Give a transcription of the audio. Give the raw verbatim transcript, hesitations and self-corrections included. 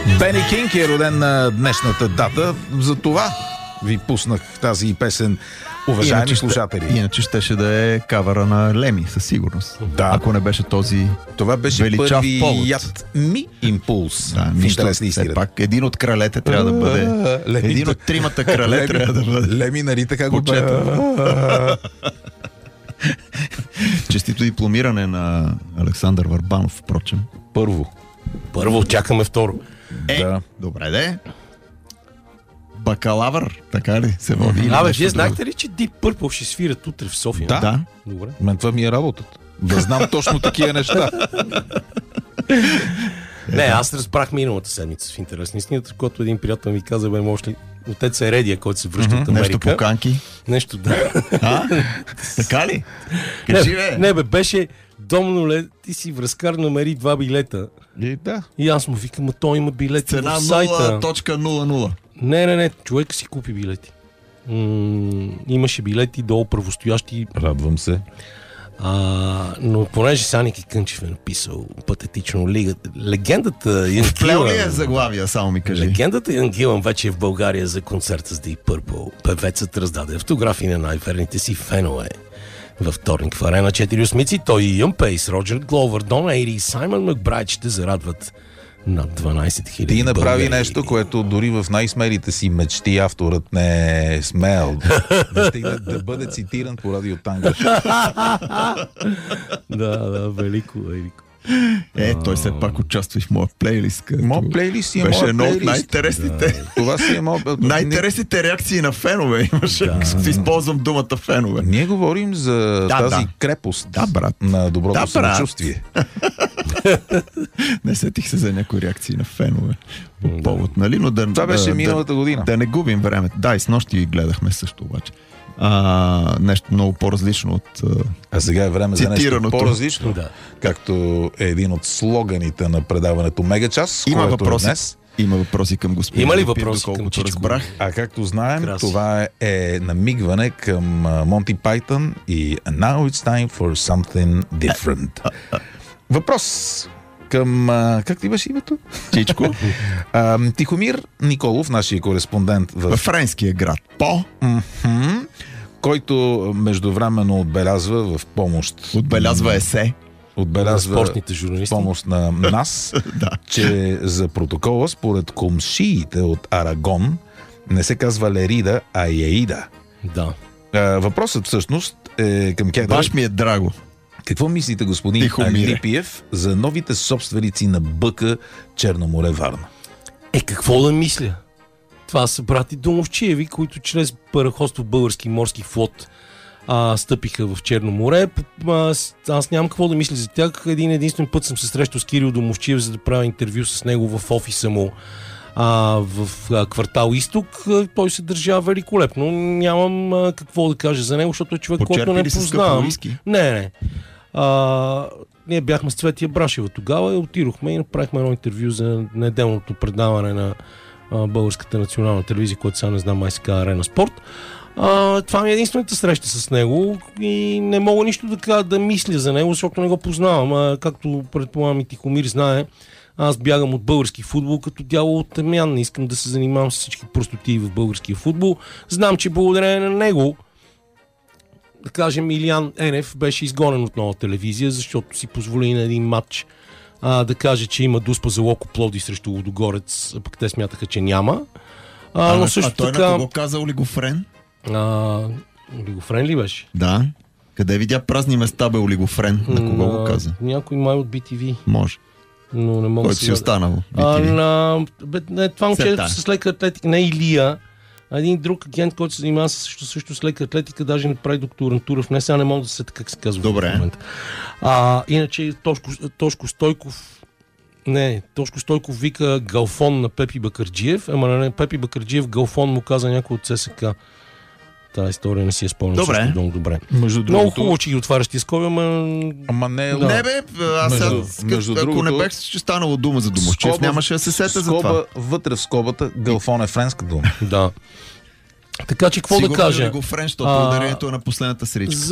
Бени Кинг е роден на днешната дата, за това ви пуснах тази песен, уважаеми иначе слушатели. Ще, иначе щеше да е кавъра на Леми, със сигурност. Да. Ако не беше този Това беше величав повод. първият ми импулс. Да, в нищо, интерес на все истината. пак един от кралете трябва да бъде. Леми- Един от тримата крале трябва да бъде. Леми, нали така го Почетен. Честито дипломиране на Александър Върбанов, впрочем. Първо. Първо, чакаме второ. Е, Да. добре де. Бакалавър, така ли се води? или Абе, нещо вие друго? знаете ли, че Deep Purple ще свират утре в София? Да. Да. Добре. Мен това ми е работата. Да знам точно такива неща. Не, аз разбрах миналата седмица в интерес на истината, когато един приятел ми каза, бе, може ли отец е Редия, който се връща от Америка. Нещо поканки. Нещо, да. А? Така ли? Кажи, Не, бе. не, бе, беше Домнуле, ти си връзкар, намери два билета. И да. И аз му викам, а той има билети Цена в сайта. нула цяло нула нула. Не, не, не, човек си купи билети. М- имаше билети долу правостоящи. Радвам се. А, но понеже Саники Кънчев е написал патетично лига, легендата Ян Вплел ли е Гилън, заглавия, само ми кажи. легендата Ян Гилън вече е в България за концерта с Deep Purple. Певецът раздаде автографии на най-верните си фенове. Във вторник в Арена четири осмици той и Иан Пейс, Роджер Гловър, Дон Ейри и Саймън Макбрайт ще зарадват над дванайсет хиляди Ти направи българи. нещо, което дори в най-смелите си мечти авторът не е смел. Да стигне да бъде цитиран по радио Танга. Да, да, велико, велико. Е, той все пак участва и в моя плейлист. където Моят плейлист си е Беше моят едно от плейлист. най-интересните. Това си е моят... Най-интересните реакции на фенове имаше. Да. Използвам думата фенове. Ние говорим за Да, тази да. крепост Да, брат. на доброто Да, брат. самочувствие. Не сетих се за някои реакции на фенове. По повод, нали? Но да, Това беше да, миналата година. Да не губим времето. Да, и с нощи ги гледахме също обаче. А, нещо много по-различно от... А сега е време за нещо Цитираното. по-различно. Да. Както е един от слоганите на предаването Мегачас, Има което е въпроси. днес. Има въпроси към господин Има ли Лепир, въпроси към доколкото Чичко? разбрах. А както знаем, Краси. това е намигване към Монти Пайтън и Now it's time for something different. Въпрос към... а, Как ти беше името? Чичко. А, Тихомир Николов, нашия кореспондент в Във френския град. По. Мгм. който междувременно отбелязва в помощ. Отбелязва есе. Отбелязва спортните журналисти. помощ на нас, Да. че за протокола, според комшиите от Арагон, не се казва Лерида, а Еида. Да. А, въпросът всъщност е към Кедър. Баш ми е драго. Какво мислите, господин Тихомире. Алипиев, за новите собственици на БК Черноморе Варна? Е, какво да мисля? Това са брати Домовчиеви, които чрез параходство Български морски флот а, стъпиха в Черно море. А, аз нямам какво да мисля за тях. Един единствен път съм се срещал с Кирил Домовчиев, за да правя интервю с него в офиса му а, в а, квартал Изток. Той се държа великолепно. Нямам а, какво да кажа за него, защото е човек, който не Почерпи ли се скъпо познавам. уиски? Не, не. А, ние бяхме с Цветия Брашева тогава и отидохме и направихме едно интервю за неделното предаване на а, Българската национална телевизия, което сега не знам, май се казва Арена Спорт. А, това ми е единствената среща с него и не мога нищо да, кажа, да мисля за него, защото не го познавам. А, както предполагам и Тихомир знае, аз бягам от български футбол като дявол от тамян. Не искам да се занимавам с всички простоти в българския футбол. Знам, че благодарение на него, да кажем, Илиян Енев беше изгонен от Нова телевизия, защото си позволи на един матч а, да каже, че има дуспа за Локо Пловди срещу Лудогорец, а пък те смятаха, че няма. А, А, но а също той така... на кого каза Олигофрен? А, Олигофрен ли беше? Да. Къде видя празни места, бе, Олигофрен? На кого На го каза? Някой май от би ти ви, Може. но не мога Който си сега- останал. А, би ти ви. на... Бе, не, това момче Сета. с лека атлетика, не Илия, а един друг агент, който се занимава също, също с лека атлетика, даже не прави докторантура в нея, сега не мога да се сета как се казва. Добре. В момента. А, иначе Тошко, Тошко Стойков, не, Тошко Стойков вика Галфон на Пепи Бакърджиев, ама не, Пепи Бакърджиев Галфон му каза някой от ССК. Тая история не си я спомням. Добре. също много добре. Между Много другото... хубаво, че ги отваряш ти скоби, ама... Ама не е... Да. Не, бе, аз сега, Между- скъп- между ако другото, не бех ще станало дума за Домовчиев, скоба- нямаше да се сета за това. Скоба, вътре в скобата, Галфон е френска дума. Да. Така че какво да Сигурно кажа? Олигофрен, защото А, ударението е на последната сричка.